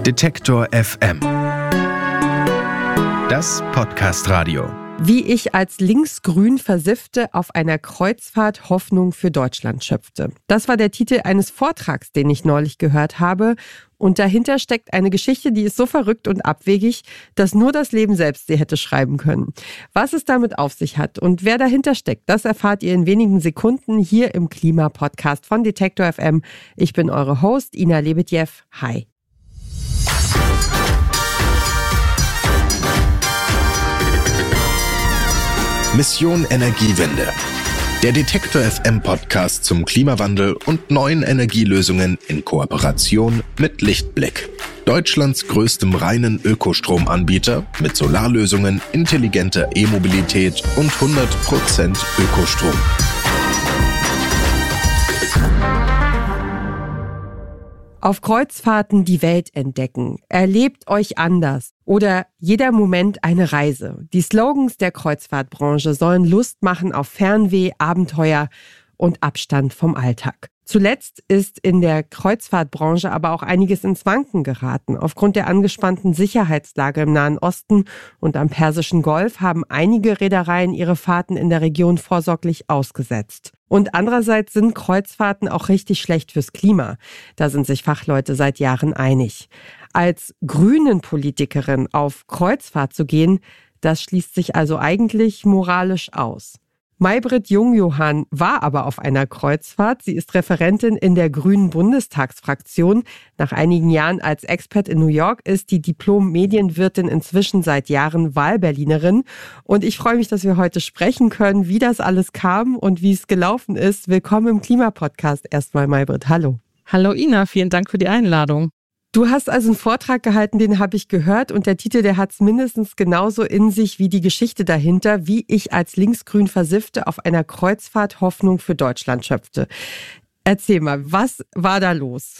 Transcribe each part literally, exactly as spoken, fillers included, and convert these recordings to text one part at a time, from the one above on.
Detektor F M. Das Podcast-Radio. Wie ich als linksgrün Versiffte auf einer Kreuzfahrt Hoffnung für Deutschland schöpfte. Das war der Titel eines Vortrags, den ich neulich gehört habe. Und dahinter steckt eine Geschichte, die ist so verrückt und abwegig, dass nur das Leben selbst sie hätte schreiben können. Was es damit auf sich hat und wer dahinter steckt, das erfahrt ihr in wenigen Sekunden hier im Klima-Podcast von Detektor F M. Ich bin eure Host, Ina Lebedjew. Hi. Mission Energiewende. Der Detektor F M Podcast zum Klimawandel und neuen Energielösungen in Kooperation mit Lichtblick. Deutschlands größtem reinen Ökostromanbieter mit Solarlösungen, intelligenter E-Mobilität und hundert Prozent Ökostrom. Auf Kreuzfahrten die Welt entdecken, erlebt euch anders oder jeder Moment eine Reise. Die Slogans der Kreuzfahrtbranche sollen Lust machen auf Fernweh, Abenteuer und Abstand vom Alltag. Zuletzt ist in der Kreuzfahrtbranche aber auch einiges ins Wanken geraten. Aufgrund der angespannten Sicherheitslage im Nahen Osten und am Persischen Golf haben einige Reedereien ihre Fahrten in der Region vorsorglich ausgesetzt. Und andererseits sind Kreuzfahrten auch richtig schlecht fürs Klima. Da sind sich Fachleute seit Jahren einig. Als grünen Politikerin auf Kreuzfahrt zu gehen, das schließt sich also eigentlich moralisch aus. Maybrit Jungjohann war aber auf einer Kreuzfahrt. Sie ist Referentin in der Grünen Bundestagsfraktion. Nach einigen Jahren als Expert in New York ist die Diplom-Medienwirtin inzwischen seit Jahren Wahlberlinerin. Und ich freue mich, dass wir heute sprechen können, wie das alles kam und wie es gelaufen ist. Willkommen im Klimapodcast erstmal, Maybrit. Hallo. Hallo Ina, vielen Dank für die Einladung. Du hast also einen Vortrag gehalten, den habe ich gehört und der Titel, der hat es mindestens genauso in sich wie die Geschichte dahinter, wie ich als linksgrün Versiffte auf einer Kreuzfahrt Hoffnung für Deutschland schöpfte. Erzähl mal, was war da los?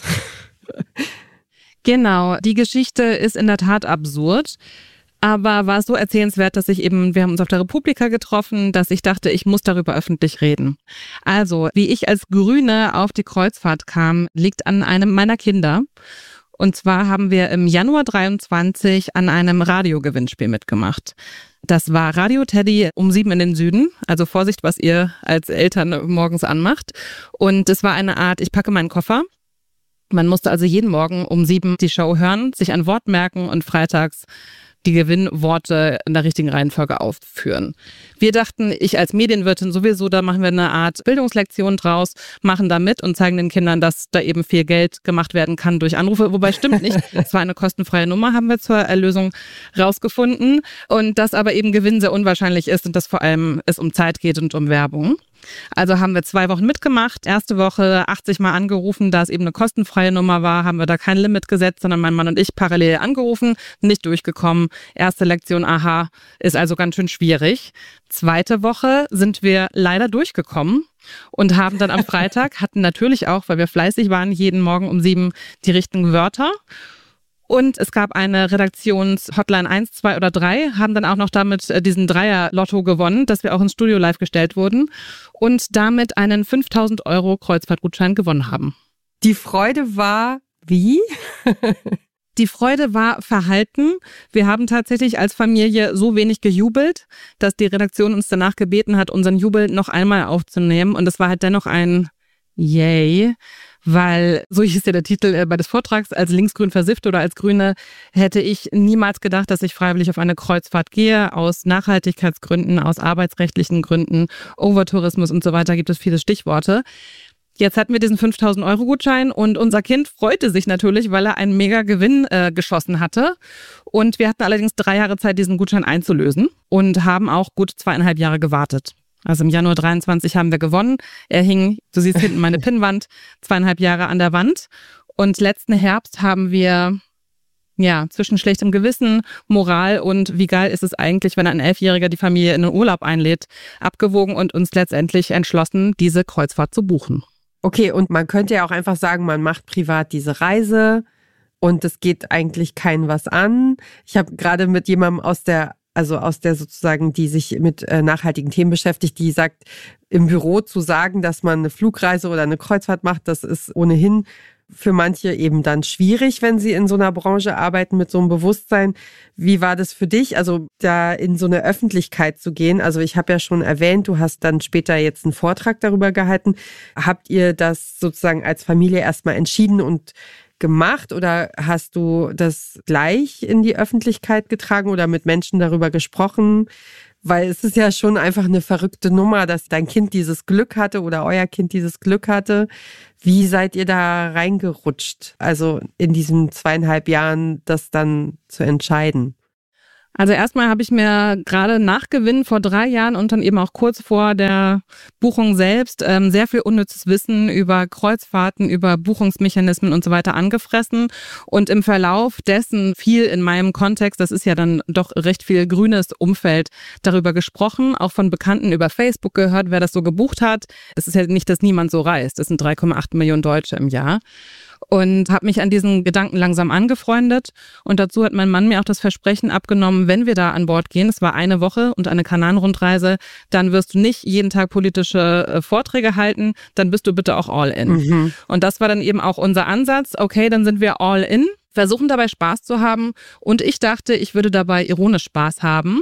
Genau, die Geschichte ist in der Tat absurd. Aber war so erzählenswert, dass ich eben, wir haben uns auf der Republika getroffen, dass ich dachte, ich muss darüber öffentlich reden. Also, wie ich als Grüne auf die Kreuzfahrt kam, liegt an einem meiner Kinder. Und zwar haben wir im Januar dreiundzwanzig an einem Radiogewinnspiel mitgemacht. Das war Radio Teddy um sieben in den Süden. Also Vorsicht, was ihr als Eltern morgens anmacht. Und es war eine Art, ich packe meinen Koffer. Man musste also jeden Morgen um sieben die Show hören, sich ein Wort merken und freitags die Gewinnworte in der richtigen Reihenfolge aufführen. Wir dachten, ich als Medienwirtin sowieso, da machen wir eine Art Bildungslektion draus, machen da mit und zeigen den Kindern, dass da eben viel Geld gemacht werden kann durch Anrufe. Wobei stimmt nicht, es war eine kostenfreie Nummer, haben wir zur Erlösung rausgefunden. Und dass aber eben Gewinn sehr unwahrscheinlich ist und dass vor allem es um Zeit geht und um Werbung. Also haben wir zwei Wochen mitgemacht. Erste Woche achtzig Mal angerufen, da es eben eine kostenfreie Nummer war, haben wir da kein Limit gesetzt, sondern mein Mann und ich parallel angerufen, nicht durchgekommen. Erste Lektion, aha, ist also ganz schön schwierig. Zweite Woche sind wir leider durchgekommen und haben dann am Freitag, hatten natürlich auch, weil wir fleißig waren, jeden Morgen um sieben die richtigen Wörter. Und es gab eine Redaktions-Hotline eins, zwei oder drei, haben dann auch noch damit diesen Dreier-Lotto gewonnen, dass wir auch ins Studio live gestellt wurden und damit einen fünftausend Euro Kreuzfahrtgutschein gewonnen haben. Die Freude war wie? Die Freude war verhalten. Wir haben tatsächlich als Familie so wenig gejubelt, dass die Redaktion uns danach gebeten hat, unseren Jubel noch einmal aufzunehmen. Und es war halt dennoch ein Yay. Weil, so hieß ja der Titel äh, bei des Vortrags, als linksgrün versifft oder als Grüne hätte ich niemals gedacht, dass ich freiwillig auf eine Kreuzfahrt gehe, aus Nachhaltigkeitsgründen, aus arbeitsrechtlichen Gründen, Overtourismus und so weiter, gibt es viele Stichworte. Jetzt hatten wir diesen fünftausend Euro Gutschein und unser Kind freute sich natürlich, weil er einen mega Gewinn äh, geschossen hatte. Und wir hatten allerdings drei Jahre Zeit, diesen Gutschein einzulösen und haben auch gut zweieinhalb Jahre gewartet. Also im Januar dreiundzwanzig haben wir gewonnen. Er hing, du siehst hinten meine Pinnwand, zweieinhalb Jahre an der Wand. Und letzten Herbst haben wir ja zwischen schlechtem Gewissen, Moral und wie geil ist es eigentlich, wenn ein Elfjähriger die Familie in den Urlaub einlädt, abgewogen und uns letztendlich entschlossen, diese Kreuzfahrt zu buchen. Okay, und man könnte ja auch einfach sagen, man macht privat diese Reise und es geht eigentlich keinem was an. Ich habe gerade mit jemandem aus der Also aus der sozusagen, die sich mit äh, nachhaltigen Themen beschäftigt, die sagt, im Büro zu sagen, dass man eine Flugreise oder eine Kreuzfahrt macht, das ist ohnehin für manche eben dann schwierig, wenn sie in so einer Branche arbeiten mit so einem Bewusstsein. Wie war das für dich, also da in so eine Öffentlichkeit zu gehen? Also ich habe ja schon erwähnt, du hast dann später jetzt einen Vortrag darüber gehalten. Habt ihr das sozusagen als Familie erstmal entschieden und gemacht oder hast du das gleich in die Öffentlichkeit getragen oder mit Menschen darüber gesprochen? Weil es ist ja schon einfach eine verrückte Nummer, dass dein Kind dieses Glück hatte oder euer Kind dieses Glück hatte. Wie seid ihr da reingerutscht? Also in diesen zweieinhalb Jahren das dann zu entscheiden? Also erstmal habe ich mir gerade nach Gewinn vor drei Jahren und dann eben auch kurz vor der Buchung selbst ähm, sehr viel unnützes Wissen über Kreuzfahrten, über Buchungsmechanismen und so weiter angefressen und im Verlauf dessen viel in meinem Kontext, das ist ja dann doch recht viel grünes Umfeld, darüber gesprochen, auch von Bekannten über Facebook gehört, wer das so gebucht hat. Es ist ja nicht, dass niemand so reist, das sind drei Komma acht Millionen Deutsche im Jahr. Und habe mich an diesen Gedanken langsam angefreundet. Und dazu hat mein Mann mir auch das Versprechen abgenommen, wenn wir da an Bord gehen, es war eine Woche und eine Kanaren-Rundreise, dann wirst du nicht jeden Tag politische äh, Vorträge halten, dann bist du bitte auch all in. Mhm. Und das war dann eben auch unser Ansatz. Okay, dann sind wir all in, versuchen dabei Spaß zu haben. Und ich dachte, ich würde dabei ironisch Spaß haben.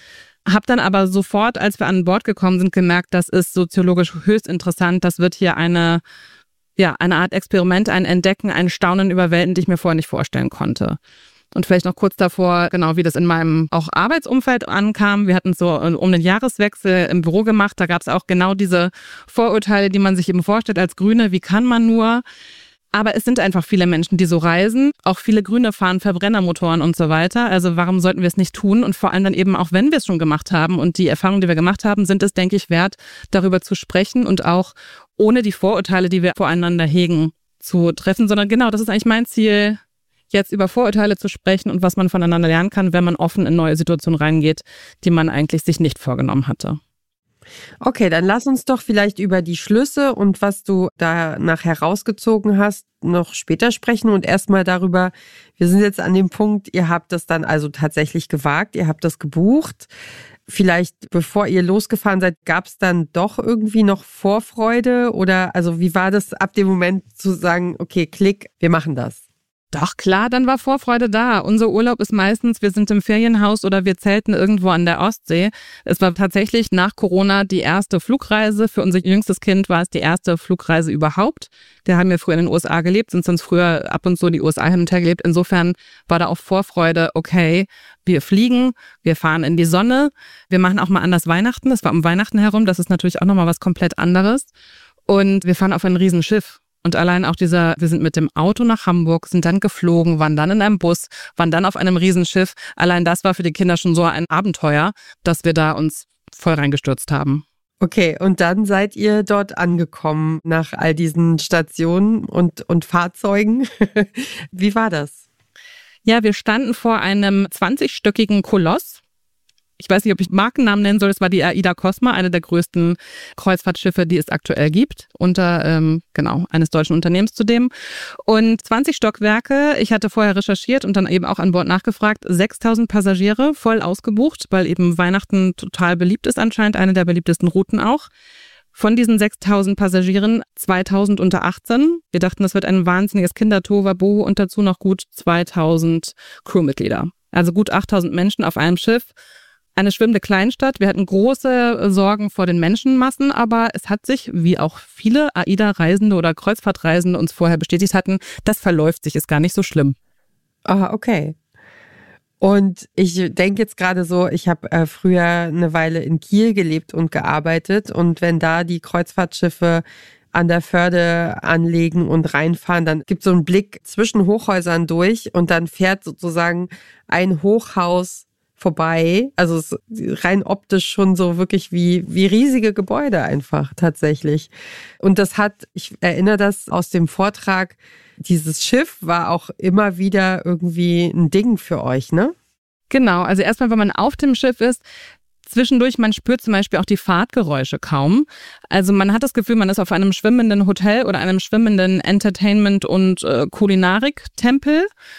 Hab dann aber sofort, als wir an Bord gekommen sind, gemerkt, das ist soziologisch höchst interessant. Das wird hier eine... Ja, eine Art Experiment, ein Entdecken, ein Staunen über Welten, die ich mir vorher nicht vorstellen konnte. Und vielleicht noch kurz davor, genau wie das in meinem auch Arbeitsumfeld ankam. Wir hatten es so um den Jahreswechsel im Büro gemacht. Da gab es auch genau diese Vorurteile, die man sich eben vorstellt als Grüne. Wie kann man nur? Aber es sind einfach viele Menschen, die so reisen. Auch viele Grüne fahren Verbrennermotoren und so weiter. Also warum sollten wir es nicht tun? Und vor allem dann eben auch, wenn wir es schon gemacht haben und die Erfahrungen, die wir gemacht haben, sind es, denke ich, wert, darüber zu sprechen und auch ohne die Vorurteile, die wir voreinander hegen, zu treffen. Sondern genau, das ist eigentlich mein Ziel, jetzt über Vorurteile zu sprechen und was man voneinander lernen kann, wenn man offen in neue Situationen reingeht, die man eigentlich sich nicht vorgenommen hatte. Okay, dann lass uns doch vielleicht über die Schlüsse und was du danach herausgezogen hast, noch später sprechen und erstmal darüber, wir sind jetzt an dem Punkt, ihr habt das dann also tatsächlich gewagt, ihr habt das gebucht. Vielleicht, bevor ihr losgefahren seid, gab es dann doch irgendwie noch Vorfreude oder also wie war das ab dem Moment zu sagen, okay, klick, wir machen das? Doch, klar, dann war Vorfreude da. Unser Urlaub ist meistens, wir sind im Ferienhaus oder wir zelten irgendwo an der Ostsee. Es war tatsächlich nach Corona die erste Flugreise. Für unser jüngstes Kind war es die erste Flugreise überhaupt. Wir haben ja früher in den U S A gelebt, sind sonst früher ab und zu die U S A hin und her gelebt. Insofern war da auch Vorfreude, okay, wir fliegen, wir fahren in die Sonne, wir machen auch mal anders Weihnachten. Das war um Weihnachten herum, das ist natürlich auch nochmal was komplett anderes. Und wir fahren auf ein Riesenschiff. Und allein auch dieser, wir sind mit dem Auto nach Hamburg, sind dann geflogen, waren dann in einem Bus, waren dann auf einem Riesenschiff. Allein das war für die Kinder schon so ein Abenteuer, dass wir da uns voll reingestürzt haben. Okay, und dann seid ihr dort angekommen nach all diesen Stationen und, und Fahrzeugen. Wie war das? Ja, wir standen vor einem zwanzigstöckigen Koloss. Ich weiß nicht, ob ich Markennamen nennen soll. Das war die AIDA Cosma, eine der größten Kreuzfahrtschiffe, die es aktuell gibt, unter ähm, genau eines deutschen Unternehmens zudem. Und zwanzig Stockwerke. Ich hatte vorher recherchiert und dann eben auch an Bord nachgefragt. sechstausend Passagiere, voll ausgebucht, weil eben Weihnachten total beliebt ist anscheinend, eine der beliebtesten Routen auch. Von diesen sechstausend Passagieren zweitausend unter achtzehn. Wir dachten, das wird ein wahnsinniges Kindertohuwabohu und dazu noch gut zweitausend Crewmitglieder. Also gut achttausend Menschen auf einem Schiff. Eine schwimmende Kleinstadt. Wir hatten große Sorgen vor den Menschenmassen, aber es hat sich, wie auch viele AIDA-Reisende oder Kreuzfahrtreisende uns vorher bestätigt hatten, das verläuft sich, ist gar nicht so schlimm. Ah, okay. Und ich denke jetzt gerade so, ich habe äh, früher eine Weile in Kiel gelebt und gearbeitet und wenn da die Kreuzfahrtschiffe an der Förde anlegen und reinfahren, dann gibt es so einen Blick zwischen Hochhäusern durch und dann fährt sozusagen ein Hochhaus vorbei. Also es ist rein optisch schon so wirklich wie, wie riesige Gebäude einfach tatsächlich. Und das hat, ich erinnere das aus dem Vortrag, dieses Schiff war auch immer wieder irgendwie ein Ding für euch, ne? Genau, also erstmal, wenn man auf dem Schiff ist, zwischendurch, man spürt zum Beispiel auch die Fahrtgeräusche kaum. Also man hat das Gefühl, man ist auf einem schwimmenden Hotel oder einem schwimmenden Entertainment- und äh, Kulinarik-Tempel.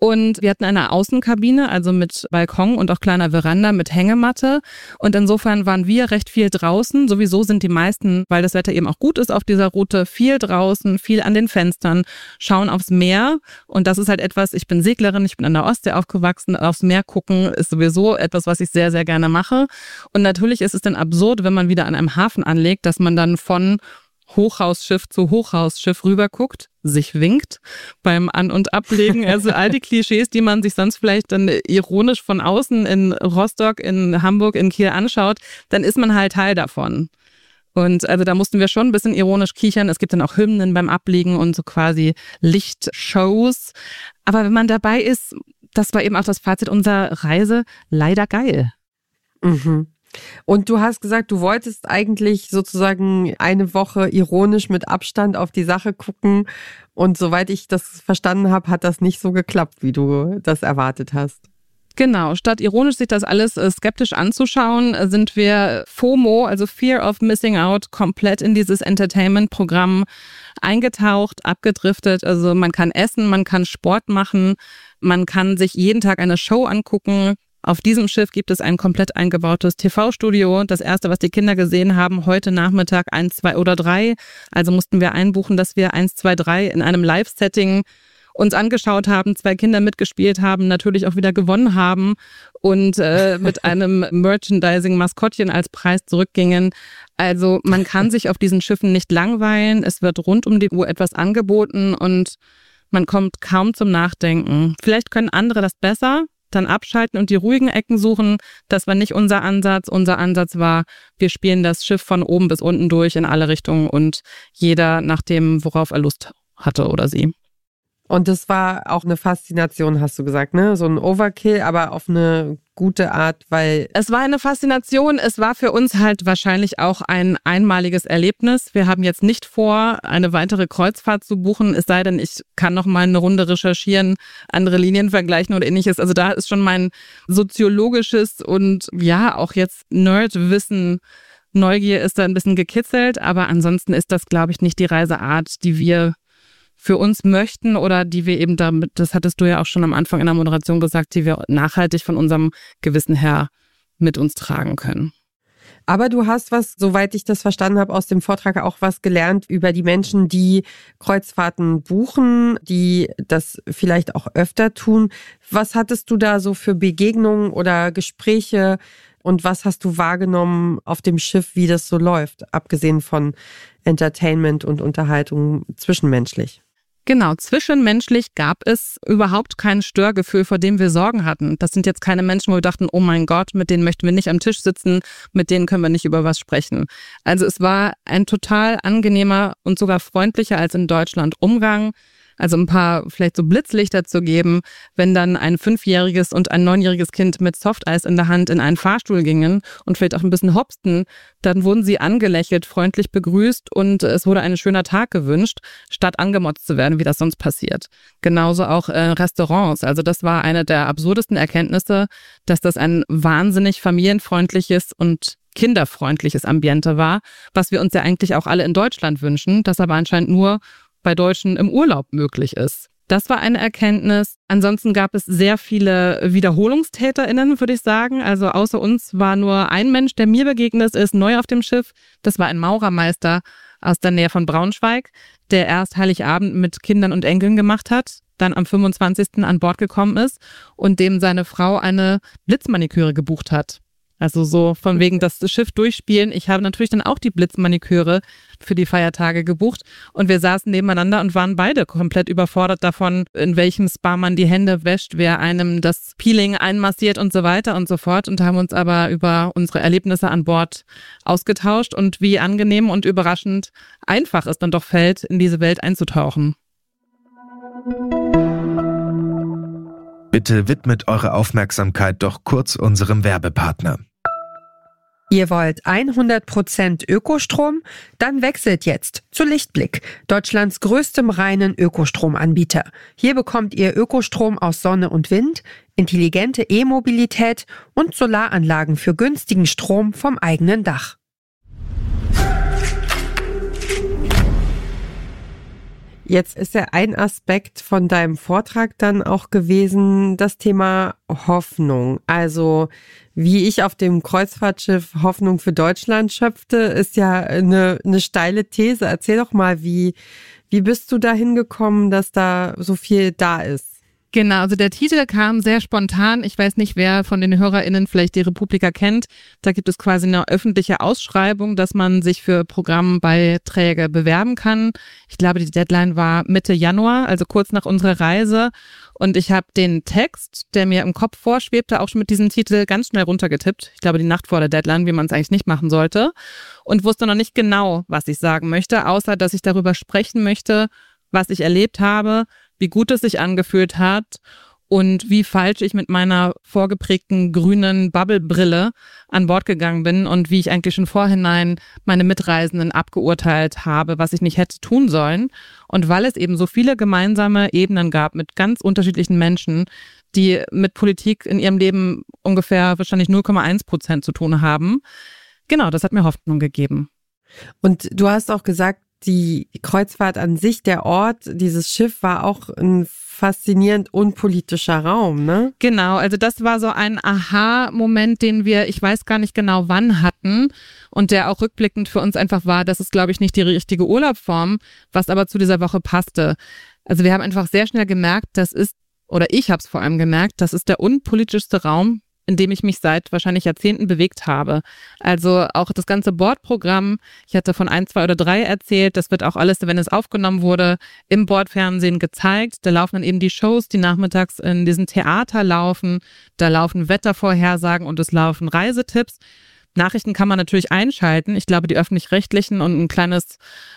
Und wir hatten eine Außenkabine, also mit Balkon und auch kleiner Veranda mit Hängematte. Und insofern waren wir recht viel draußen. Sowieso sind die meisten, weil das Wetter eben auch gut ist auf dieser Route, viel draußen, viel an den Fenstern, schauen aufs Meer. Und das ist halt etwas, ich bin Seglerin, ich bin an der Ostsee aufgewachsen. Aufs Meer gucken ist sowieso etwas, was ich sehr, sehr gerne mache. Und natürlich ist es dann absurd, wenn man wieder an einem Hafen anlegt, dass man dann von Hochhausschiff zu Hochhausschiff rüberguckt, sich winkt beim An- und Ablegen. Also all die Klischees, die man sich sonst vielleicht dann ironisch von außen in Rostock, in Hamburg, in Kiel anschaut, dann ist man halt Teil davon. Und also da mussten wir schon ein bisschen ironisch kichern. Es gibt dann auch Hymnen beim Ablegen und so quasi Lichtshows. Aber wenn man dabei ist, das war eben auch das Fazit unserer Reise, leider geil. Mhm. Und du hast gesagt, du wolltest eigentlich sozusagen eine Woche ironisch mit Abstand auf die Sache gucken. Und soweit ich das verstanden habe, hat das nicht so geklappt, wie du das erwartet hast. Genau, statt ironisch sich das alles äh, skeptisch anzuschauen, äh, sind wir FOMO, also Fear of Missing Out, komplett in dieses Entertainment-Programm eingetaucht, abgedriftet. Also man kann essen, man kann Sport machen, man kann sich jeden Tag eine Show angucken. Auf diesem Schiff gibt es ein komplett eingebautes T V-Studio. Das erste, was die Kinder gesehen haben, heute Nachmittag eins, zwei oder drei. Also mussten wir einbuchen, dass wir eins, zwei, drei in einem Live-Setting uns angeschaut haben, zwei Kinder mitgespielt haben, natürlich auch wieder gewonnen haben und äh, mit einem Merchandising-Maskottchen als Preis zurückgingen. Also man kann sich auf diesen Schiffen nicht langweilen. Es wird rund um die Uhr etwas angeboten und man kommt kaum zum Nachdenken. Vielleicht können andere das besser, dann abschalten und die ruhigen Ecken suchen. Das war nicht unser Ansatz. Unser Ansatz war, wir spielen das Schiff von oben bis unten durch in alle Richtungen und jeder nach dem, worauf er Lust hatte oder sie. Und das war auch eine Faszination, hast du gesagt, ne? So ein Overkill, aber auf eine gute Art, weil... Es war eine Faszination. Es war für uns halt wahrscheinlich auch ein einmaliges Erlebnis. Wir haben jetzt nicht vor, eine weitere Kreuzfahrt zu buchen, es sei denn, ich kann noch mal eine Runde recherchieren, andere Linien vergleichen oder ähnliches. Also da ist schon mein soziologisches und ja, auch jetzt Nerdwissen, Neugier ist da ein bisschen gekitzelt, aber ansonsten ist das, glaube ich, nicht die Reiseart, die wir für uns möchten oder die wir eben damit, das hattest du ja auch schon am Anfang in der Moderation gesagt, die wir nachhaltig von unserem Gewissen her mit uns tragen können. Aber du hast was, soweit ich das verstanden habe, aus dem Vortrag auch was gelernt über die Menschen, die Kreuzfahrten buchen, die das vielleicht auch öfter tun. Was hattest du da so für Begegnungen oder Gespräche und was hast du wahrgenommen auf dem Schiff, wie das so läuft, abgesehen von Entertainment und Unterhaltung zwischenmenschlich? Genau, zwischenmenschlich gab es überhaupt kein Störgefühl, vor dem wir Sorgen hatten. Das sind jetzt keine Menschen, wo wir dachten, oh mein Gott, mit denen möchten wir nicht am Tisch sitzen, mit denen können wir nicht über was sprechen. Also es war ein total angenehmer und sogar freundlicher als in Deutschland Umgang. Also ein paar vielleicht so Blitzlichter zu geben, wenn dann ein fünfjähriges und ein neunjähriges Kind mit Softeis in der Hand in einen Fahrstuhl gingen und vielleicht auch ein bisschen hopsten, dann wurden sie angelächelt, freundlich begrüßt und es wurde ein schöner Tag gewünscht, statt angemotzt zu werden, wie das sonst passiert. Genauso auch äh, Restaurants. Also das war eine der absurdesten Erkenntnisse, dass das ein wahnsinnig familienfreundliches und kinderfreundliches Ambiente war, was wir uns ja eigentlich auch alle in Deutschland wünschen, das aber anscheinend nur bei Deutschen im Urlaub möglich ist. Das war eine Erkenntnis. Ansonsten gab es sehr viele WiederholungstäterInnen, würde ich sagen. Also außer uns war nur ein Mensch, der mir begegnet ist, neu auf dem Schiff. Das war ein Maurermeister aus der Nähe von Braunschweig, der erst Heiligabend mit Kindern und Enkeln gemacht hat, dann am fünfundzwanzigsten an Bord gekommen ist und dem seine Frau eine Blitzmaniküre gebucht hat. Also so von wegen das Schiff durchspielen. Ich habe natürlich dann auch die Blitzmaniküre für die Feiertage gebucht und wir saßen nebeneinander und waren beide komplett überfordert davon, in welchem Spa man die Hände wäscht, wer einem das Peeling einmassiert und so weiter und so fort und haben uns aber über unsere Erlebnisse an Bord ausgetauscht und wie angenehm und überraschend einfach es dann doch fällt, in diese Welt einzutauchen. Bitte widmet eure Aufmerksamkeit doch kurz unserem Werbepartner. Ihr wollt hundert Prozent Ökostrom? Dann wechselt jetzt zu Lichtblick, Deutschlands größtem reinen Ökostromanbieter. Hier bekommt ihr Ökostrom aus Sonne und Wind, intelligente E-Mobilität und Solaranlagen für günstigen Strom vom eigenen Dach. Jetzt ist ja ein Aspekt von deinem Vortrag dann auch gewesen, das Thema Hoffnung. Also wie ich auf dem Kreuzfahrtschiff Hoffnung für Deutschland schöpfte, ist ja eine, eine steile These. Erzähl doch mal, wie, wie bist du dahin gekommen, dass da so viel da ist? Genau, also der Titel kam sehr spontan. Ich weiß nicht, wer von den HörerInnen vielleicht die Republika kennt. Da gibt es quasi eine öffentliche Ausschreibung, dass man sich für Programmbeiträge bewerben kann. Ich glaube, die Deadline war Mitte Januar, also kurz nach unserer Reise. Und ich habe den Text, der mir im Kopf vorschwebte, auch schon mit diesem Titel ganz schnell runtergetippt. Ich glaube, die Nacht vor der Deadline, wie man es eigentlich nicht machen sollte. Und wusste noch nicht genau, was ich sagen möchte, außer dass ich darüber sprechen möchte, was ich erlebt habe, wie gut es sich angefühlt hat und wie falsch ich mit meiner vorgeprägten grünen Bubble-Brille an Bord gegangen bin und wie ich eigentlich schon vorhinein meine Mitreisenden abgeurteilt habe, was ich nicht hätte tun sollen. Und weil es eben so viele gemeinsame Ebenen gab mit ganz unterschiedlichen Menschen, die mit Politik in ihrem Leben ungefähr wahrscheinlich null Komma eins Prozent zu tun haben. Genau, das hat mir Hoffnung gegeben. Und du hast auch gesagt, die Kreuzfahrt an sich, der Ort, dieses Schiff war auch ein faszinierend unpolitischer Raum, ne? Genau, also das war so ein Aha-Moment, den wir, ich weiß gar nicht genau wann hatten und der auch rückblickend für uns einfach war, das ist, glaube ich, nicht die richtige Urlaubsform, was aber zu dieser Woche passte. Also wir haben einfach sehr schnell gemerkt, das ist, oder ich habe es vor allem gemerkt, das ist der unpolitischste Raum, in dem ich mich seit wahrscheinlich Jahrzehnten bewegt habe. Also auch das ganze Bordprogramm, ich hatte von ein, zwei oder drei erzählt, das wird auch alles, wenn es aufgenommen wurde, im Bordfernsehen gezeigt. Da laufen dann eben die Shows, die nachmittags in diesem Theater laufen, da laufen Wettervorhersagen und es laufen Reisetipps. Nachrichten kann man natürlich einschalten. Ich glaube, die Öffentlich-Rechtlichen und ein kleines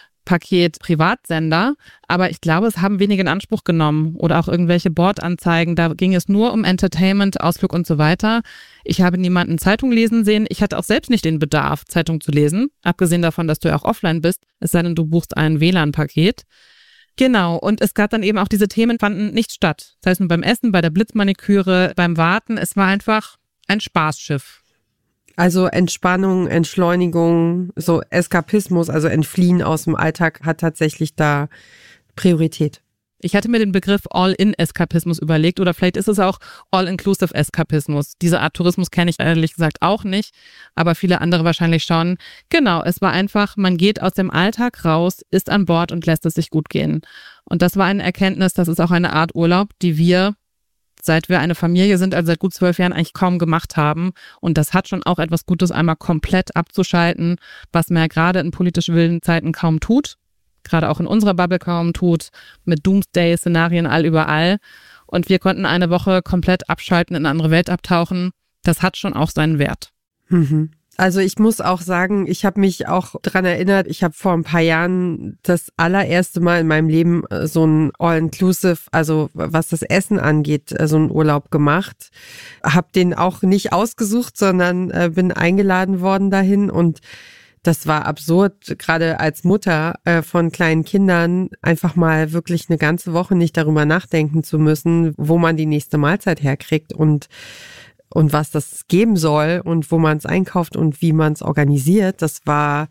Paket Privatsender, aber ich glaube, es haben wenige in Anspruch genommen oder auch irgendwelche Bordanzeigen. Da ging es nur um Entertainment, Ausflug und so weiter. Ich habe niemanden Zeitung lesen sehen. Ich hatte auch selbst nicht den Bedarf, Zeitung zu lesen, abgesehen davon, dass du ja auch offline bist, es sei denn, du buchst ein W L A N-Paket. Genau, und es gab dann eben auch diese Themen, fanden nicht statt. Das heißt, nur beim Essen, bei der Blitzmaniküre, beim Warten, es war einfach ein Spaßschiff. Also Entspannung, Entschleunigung, so Eskapismus, also Entfliehen aus dem Alltag hat tatsächlich da Priorität. Ich hatte mir den Begriff All-in-Eskapismus überlegt oder vielleicht ist es auch All-inclusive-Eskapismus. Diese Art Tourismus kenne ich ehrlich gesagt auch nicht, aber viele andere wahrscheinlich schon. Genau, es war einfach, man geht aus dem Alltag raus, ist an Bord und lässt es sich gut gehen. Und das war eine Erkenntnis, das ist auch eine Art Urlaub, die wir, seit wir eine Familie sind, also seit gut zwölf Jahren eigentlich kaum gemacht haben. Und das hat schon auch etwas Gutes, einmal komplett abzuschalten, was man ja gerade in politisch wilden Zeiten kaum tut. Gerade auch in unserer Bubble kaum tut, mit Doomsday-Szenarien all überall. Und wir konnten eine Woche komplett abschalten, in eine andere Welt abtauchen. Das hat schon auch seinen Wert. Mhm. Also ich muss auch sagen, ich habe mich auch dran erinnert, ich habe vor ein paar Jahren das allererste Mal in meinem Leben so ein All-Inclusive, also was das Essen angeht, so einen Urlaub gemacht. Habe den auch nicht ausgesucht, sondern äh, bin eingeladen worden dahin und das war absurd, gerade als Mutter äh, von kleinen Kindern einfach mal wirklich eine ganze Woche nicht darüber nachdenken zu müssen, wo man die nächste Mahlzeit herkriegt und und was das geben soll und wo man es einkauft und wie man es organisiert, das war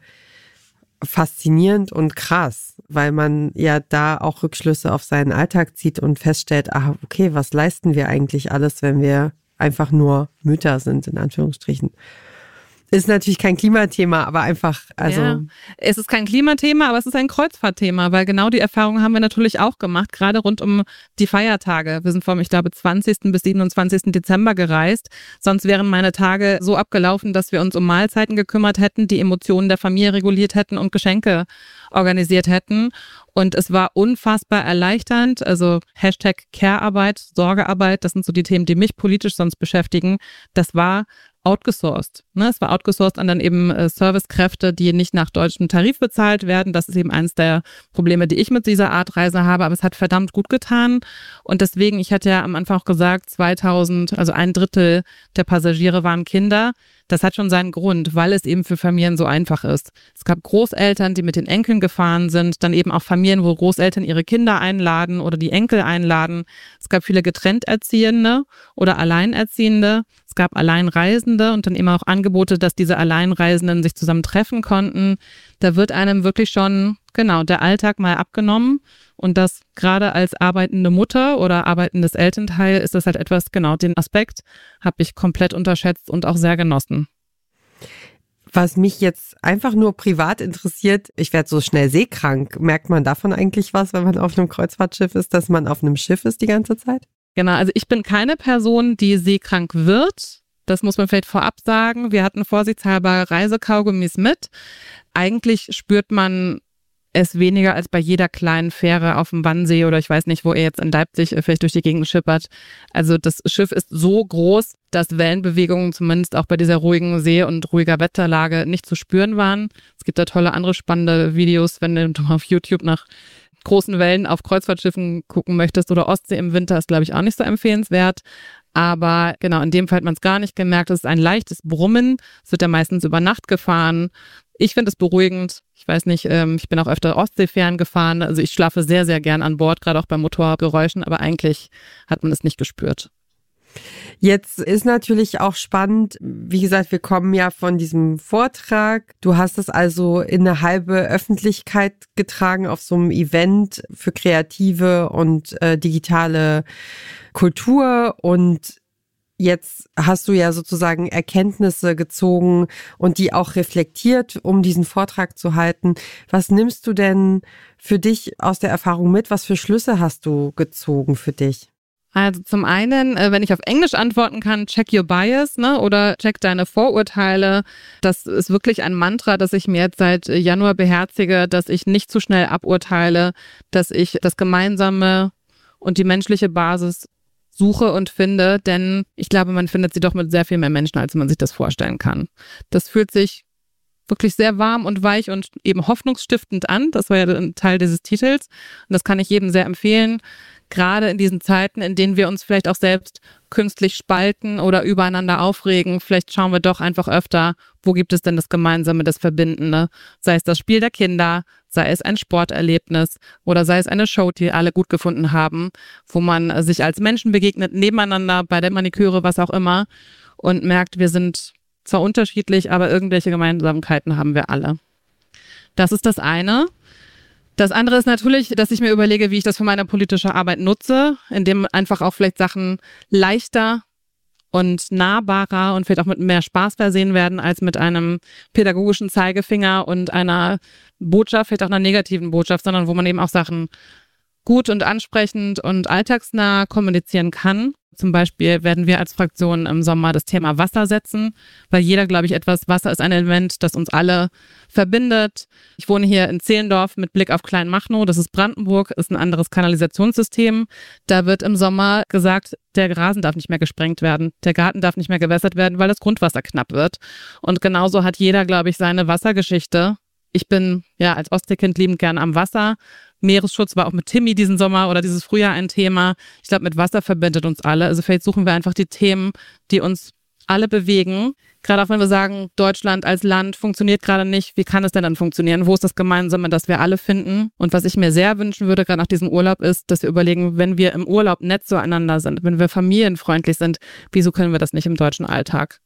faszinierend und krass, weil man ja da auch Rückschlüsse auf seinen Alltag zieht und feststellt, ah, okay, was leisten wir eigentlich alles, wenn wir einfach nur Mütter sind, in Anführungsstrichen. Ist natürlich kein Klimathema, aber einfach, also. Ja, es ist kein Klimathema, aber es ist ein Kreuzfahrtthema, weil genau die Erfahrung haben wir natürlich auch gemacht, gerade rund um die Feiertage. Wir sind vom, ich glaube, zwanzigsten bis siebenundzwanzigsten Dezember gereist. Sonst wären meine Tage so abgelaufen, dass wir uns um Mahlzeiten gekümmert hätten, die Emotionen der Familie reguliert hätten und Geschenke organisiert hätten. Und es war unfassbar erleichternd, also Hashtag Care-Arbeit, Sorgearbeit, das sind so die Themen, die mich politisch sonst beschäftigen. Das war outgesourced. Ne? Es war outgesourced an dann eben äh, Servicekräfte, die nicht nach deutschem Tarif bezahlt werden. Das ist eben eines der Probleme, die ich mit dieser Art Reise habe. Aber es hat verdammt gut getan. Und deswegen, ich hatte ja am Anfang auch gesagt, zweitausend, also ein Drittel der Passagiere waren Kinder. Das hat schon seinen Grund, weil es eben für Familien so einfach ist. Es gab Großeltern, die mit den Enkeln gefahren sind, dann eben auch Familien, wo Großeltern ihre Kinder einladen oder die Enkel einladen. Es gab viele getrennt Erziehende oder Alleinerziehende. Es Es gab Alleinreisende und dann eben auch Angebote, dass diese Alleinreisenden sich zusammen treffen konnten. Da wird einem wirklich schon, genau, der Alltag mal abgenommen. Und das gerade als arbeitende Mutter oder arbeitendes Elternteil ist das halt etwas, genau, den Aspekt habe ich komplett unterschätzt und auch sehr genossen. Was mich jetzt einfach nur privat interessiert, ich werde so schnell seekrank. Merkt man davon eigentlich was, wenn man auf einem Kreuzfahrtschiff ist, dass man auf einem Schiff ist die ganze Zeit? Genau, also ich bin keine Person, die seekrank wird. Das muss man vielleicht vorab sagen. Wir hatten vorsichtshalber Reisekaugummis mit. Eigentlich spürt man es weniger als bei jeder kleinen Fähre auf dem Wannsee oder ich weiß nicht, wo ihr jetzt in Leipzig vielleicht durch die Gegend schippert. Also das Schiff ist so groß, dass Wellenbewegungen zumindest auch bei dieser ruhigen See und ruhiger Wetterlage nicht zu spüren waren. Es gibt da tolle andere spannende Videos, wenn du auf YouTube nach großen Wellen auf Kreuzfahrtschiffen gucken möchtest oder Ostsee im Winter, ist glaube ich auch nicht so empfehlenswert. Aber genau, in dem Fall hat man es gar nicht gemerkt. Es ist ein leichtes Brummen. Es wird ja meistens über Nacht gefahren. Ich finde es beruhigend. Ich weiß nicht, ähm, ich bin auch öfter Ostseefähren gefahren. Also ich schlafe sehr, sehr gern an Bord, gerade auch bei Motorgeräuschen. Aber eigentlich hat man es nicht gespürt. Jetzt ist natürlich auch spannend, wie gesagt, wir kommen ja von diesem Vortrag. Du hast es also in eine halbe Öffentlichkeit getragen auf so einem Event für kreative und äh, digitale Kultur und jetzt hast du ja sozusagen Erkenntnisse gezogen und die auch reflektiert, um diesen Vortrag zu halten. Was nimmst du denn für dich aus der Erfahrung mit? Was für Schlüsse hast du gezogen für dich? Also zum einen, wenn ich auf Englisch antworten kann, check your bias, ne, oder check deine Vorurteile. Das ist wirklich ein Mantra, das ich mir jetzt seit Januar beherzige, dass ich nicht zu schnell aburteile, dass ich das Gemeinsame und die menschliche Basis suche und finde, denn ich glaube, man findet sie doch mit sehr viel mehr Menschen, als man sich das vorstellen kann. Das fühlt sich wirklich sehr warm und weich und eben hoffnungsstiftend an. Das war ja ein Teil dieses Titels und das kann ich jedem sehr empfehlen. Gerade in diesen Zeiten, in denen wir uns vielleicht auch selbst künstlich spalten oder übereinander aufregen, vielleicht schauen wir doch einfach öfter, wo gibt es denn das Gemeinsame, das Verbindende? Sei es das Spiel der Kinder, sei es ein Sporterlebnis oder sei es eine Show, die alle gut gefunden haben, wo man sich als Menschen begegnet, nebeneinander, bei der Maniküre, was auch immer und merkt, wir sind zwar unterschiedlich, aber irgendwelche Gemeinsamkeiten haben wir alle. Das ist das eine. Das andere ist natürlich, dass ich mir überlege, wie ich das für meine politische Arbeit nutze, indem einfach auch vielleicht Sachen leichter und nahbarer und vielleicht auch mit mehr Spaß versehen werden als mit einem pädagogischen Zeigefinger und einer Botschaft, vielleicht auch einer negativen Botschaft, sondern wo man eben auch Sachen gut und ansprechend und alltagsnah kommunizieren kann. Zum Beispiel werden wir als Fraktion im Sommer das Thema Wasser setzen, weil jeder, glaube ich, etwas, Wasser ist ein Element, das uns alle verbindet. Ich wohne hier in Zehlendorf mit Blick auf Kleinmachnow, das ist Brandenburg, ist ein anderes Kanalisationssystem. Da wird im Sommer gesagt, der Rasen darf nicht mehr gesprengt werden, der Garten darf nicht mehr gewässert werden, weil das Grundwasser knapp wird. Und genauso hat jeder, glaube ich, seine Wassergeschichte. Ich bin ja als Ostseekind liebend gern am Wasser. Meeresschutz war auch mit Timmy diesen Sommer oder dieses Frühjahr ein Thema. Ich glaube, mit Wasser verbindet uns alle. Also vielleicht suchen wir einfach die Themen, die uns alle bewegen. Gerade auch wenn wir sagen, Deutschland als Land funktioniert gerade nicht. Wie kann es denn dann funktionieren? Wo ist das Gemeinsame, das wir alle finden? Und was ich mir sehr wünschen würde, gerade nach diesem Urlaub, ist, dass wir überlegen, wenn wir im Urlaub nett zueinander sind, wenn wir familienfreundlich sind, wieso können wir das nicht im deutschen Alltag?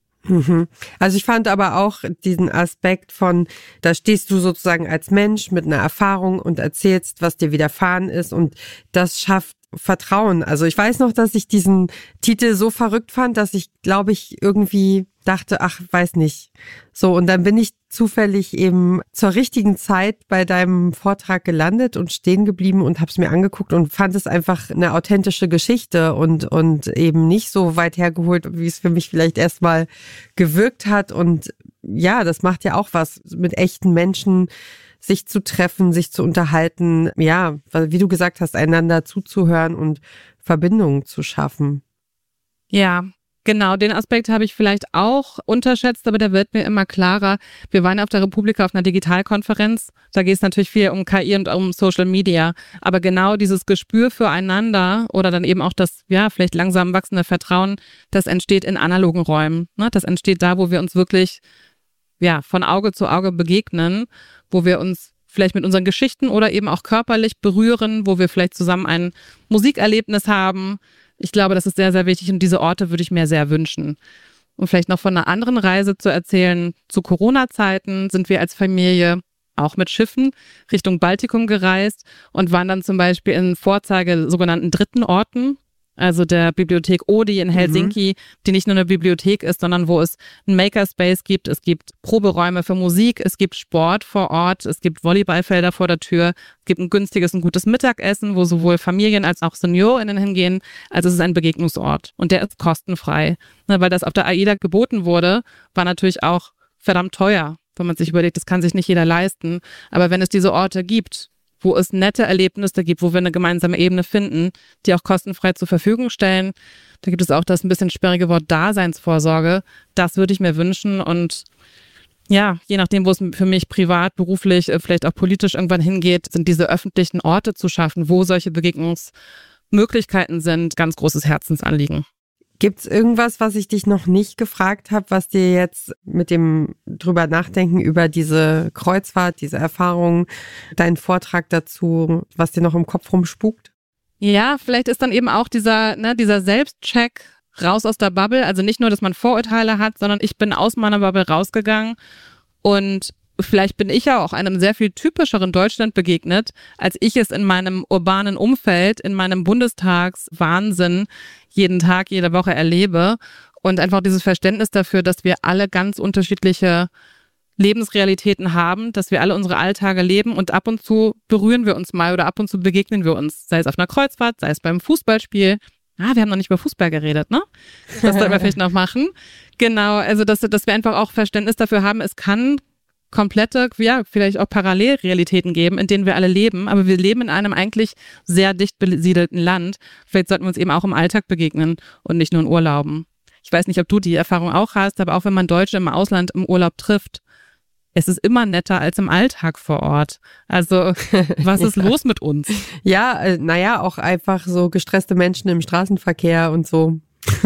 Also ich fand aber auch diesen Aspekt von, da stehst du sozusagen als Mensch mit einer Erfahrung und erzählst, was dir widerfahren ist und das schafft Vertrauen. Also ich weiß noch, dass ich diesen Titel so verrückt fand, dass ich, glaube ich, irgendwie dachte, ach, weiß nicht. So, und dann bin ich zufällig eben zur richtigen Zeit bei deinem Vortrag gelandet und stehen geblieben und habe es mir angeguckt und fand es einfach eine authentische Geschichte und, und eben nicht so weit hergeholt, wie es für mich vielleicht erstmal gewirkt hat. Und ja, das macht ja auch was mit echten Menschen, sich zu treffen, sich zu unterhalten, ja, wie du gesagt hast, einander zuzuhören und Verbindungen zu schaffen. Ja, genau, den Aspekt habe ich vielleicht auch unterschätzt, aber der wird mir immer klarer. Wir waren auf der Republika auf einer Digitalkonferenz, da geht es natürlich viel um K I und um Social Media, aber genau dieses Gespür füreinander oder dann eben auch das, ja, vielleicht langsam wachsende Vertrauen, das entsteht in analogen Räumen, ne? Das entsteht da, wo wir uns wirklich ja, von Auge zu Auge begegnen, wo wir uns vielleicht mit unseren Geschichten oder eben auch körperlich berühren, wo wir vielleicht zusammen ein Musikerlebnis haben. Ich glaube, das ist sehr, sehr wichtig und diese Orte würde ich mir sehr wünschen. Um vielleicht noch von einer anderen Reise zu erzählen, zu Corona-Zeiten sind wir als Familie auch mit Schiffen Richtung Baltikum gereist und waren dann zum Beispiel in Vorzeige sogenannten dritten Orten, also der Bibliothek Oodi in Helsinki, mhm. die nicht nur eine Bibliothek ist, sondern wo es einen Makerspace gibt, es gibt Proberäume für Musik, es gibt Sport vor Ort, es gibt Volleyballfelder vor der Tür, es gibt ein günstiges und gutes Mittagessen, wo sowohl Familien als auch SeniorInnen hingehen. Also es ist ein Begegnungsort und der ist kostenfrei. Weil das auf der AIDA geboten wurde, war natürlich auch verdammt teuer, wenn man sich überlegt, das kann sich nicht jeder leisten. Aber wenn es diese Orte gibt, wo es nette Erlebnisse gibt, wo wir eine gemeinsame Ebene finden, die auch kostenfrei zur Verfügung stellen. Da gibt es auch das ein bisschen sperrige Wort Daseinsvorsorge. Das würde ich mir wünschen und ja, je nachdem, wo es für mich privat, beruflich, vielleicht auch politisch irgendwann hingeht, sind diese öffentlichen Orte zu schaffen, wo solche Begegnungsmöglichkeiten sind, ganz großes Herzensanliegen. Gibt es irgendwas, was ich dich noch nicht gefragt habe, was dir jetzt mit dem drüber nachdenken über diese Kreuzfahrt, diese Erfahrung, deinen Vortrag dazu, was dir noch im Kopf rumspukt? Ja, vielleicht ist dann eben auch dieser, ne, dieser Selbstcheck raus aus der Bubble. Also nicht nur, dass man Vorurteile hat, sondern ich bin aus meiner Bubble rausgegangen und vielleicht bin ich ja auch einem sehr viel typischeren Deutschland begegnet, als ich es in meinem urbanen Umfeld, in meinem Bundestagswahnsinn jeden Tag, jede Woche erlebe. Und einfach dieses Verständnis dafür, dass wir alle ganz unterschiedliche Lebensrealitäten haben, dass wir alle unsere Alltage leben und ab und zu berühren wir uns mal oder ab und zu begegnen wir uns, sei es auf einer Kreuzfahrt, sei es beim Fußballspiel. Ah, wir haben noch nicht über Fußball geredet, ne? Das sollten wir vielleicht noch machen. Genau, also dass, dass wir einfach auch Verständnis dafür haben, es kann komplette, ja, vielleicht auch Parallelrealitäten geben, in denen wir alle leben, aber wir leben in einem eigentlich sehr dicht besiedelten Land. Vielleicht sollten wir uns eben auch im Alltag begegnen und nicht nur in Urlauben. Ich weiß nicht, ob du die Erfahrung auch hast, aber auch wenn man Deutsche im Ausland im Urlaub trifft, es ist immer netter als im Alltag vor Ort. Also, was ist ja. los mit uns? Ja, äh, naja, auch einfach so gestresste Menschen im Straßenverkehr und so.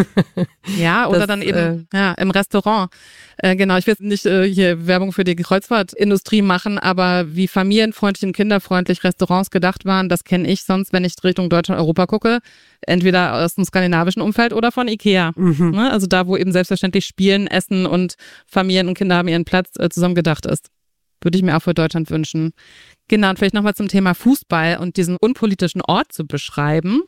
Ja, oder das, dann eben äh, ja, im Restaurant. Äh, genau, ich will nicht äh, hier Werbung für die Kreuzfahrtindustrie machen, aber wie familienfreundlich und kinderfreundlich Restaurants gedacht waren, das kenne ich sonst, wenn ich Richtung Deutschland, Europa gucke, entweder aus dem skandinavischen Umfeld oder von Ikea. Mhm. Ne? Also da, wo eben selbstverständlich Spielen, Essen und Familien und Kinder haben ihren Platz äh, zusammen gedacht ist. Würde ich mir auch für Deutschland wünschen. Genau, und vielleicht nochmal zum Thema Fußball und diesen unpolitischen Ort zu beschreiben.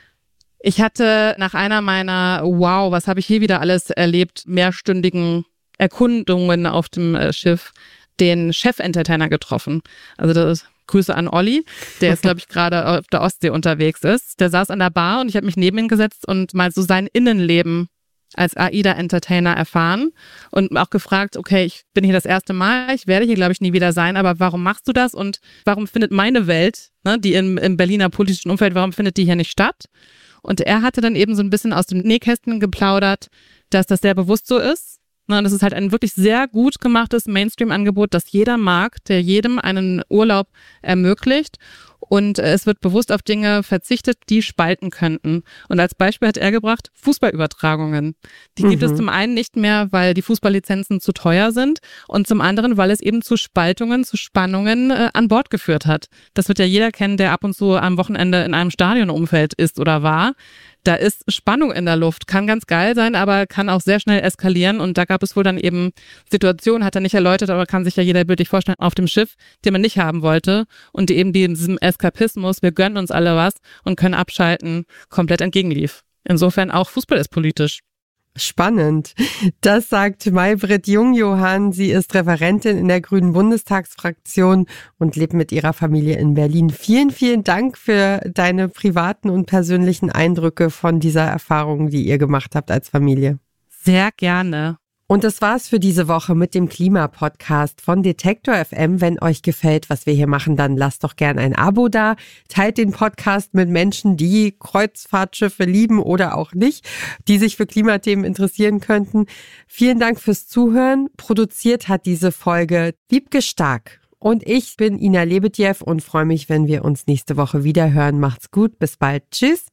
Ich hatte nach einer meiner, wow, was habe ich hier wieder alles erlebt, mehrstündigen Erkundungen auf dem Schiff, den Chef-Entertainer getroffen. Also das Grüße an Olli, der jetzt, glaube ich, gerade auf der Ostsee unterwegs ist. Der saß an der Bar und ich habe mich neben ihn gesetzt und mal so sein Innenleben als AIDA-Entertainer erfahren und auch gefragt, okay, ich bin hier das erste Mal, ich werde hier, glaube ich, nie wieder sein, aber warum machst du das und warum findet meine Welt, ne, die im, im Berliner politischen Umfeld, warum findet die hier nicht statt? Und er hatte dann eben so ein bisschen aus dem Nähkästchen geplaudert, dass das sehr bewusst so ist. Und das ist halt ein wirklich sehr gut gemachtes Mainstream-Angebot, das jeder mag, der jedem einen Urlaub ermöglicht. Und es wird bewusst auf Dinge verzichtet, die spalten könnten. Und als Beispiel hat er gebracht, Fußballübertragungen. Die gibt mhm. es zum einen nicht mehr, weil die Fußballlizenzen zu teuer sind und zum anderen, weil es eben zu Spaltungen, zu Spannungen äh, an Bord geführt hat. Das wird ja jeder kennen, der ab und zu am Wochenende in einem Stadionumfeld ist oder war. Da ist Spannung in der Luft, kann ganz geil sein, aber kann auch sehr schnell eskalieren. Und da gab es wohl dann eben Situationen, hat er nicht erläutert, aber kann sich ja jeder bildlich vorstellen, auf dem Schiff, die man nicht haben wollte und die eben diesem Eskapismus, wir gönnen uns alle was und können abschalten, komplett entgegenlief. Insofern auch Fußball ist politisch. Spannend. Das sagt Maybrit Jungjohann. Sie ist Referentin in der Grünen Bundestagsfraktion und lebt mit ihrer Familie in Berlin. Vielen, vielen Dank für deine privaten und persönlichen Eindrücke von dieser Erfahrung, die ihr gemacht habt als Familie. Sehr gerne. Und das war's für diese Woche mit dem Klima-Podcast von Detektor F M. Wenn euch gefällt, was wir hier machen, dann lasst doch gern ein Abo da. Teilt den Podcast mit Menschen, die Kreuzfahrtschiffe lieben oder auch nicht, die sich für Klimathemen interessieren könnten. Vielen Dank fürs Zuhören. Produziert hat diese Folge Wiebke Stark. Und ich bin Ina Lebedjew und freue mich, wenn wir uns nächste Woche wieder hören. Macht's gut, bis bald. Tschüss.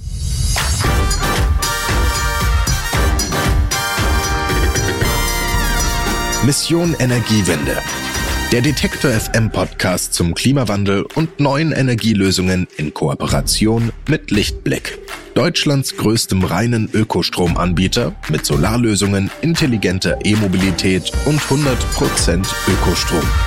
Mission Energiewende. Der Detektor F M Podcast zum Klimawandel und neuen Energielösungen in Kooperation mit Lichtblick. Deutschlands größtem reinen Ökostromanbieter mit Solarlösungen, intelligenter E-Mobilität und hundert Prozent Ökostrom.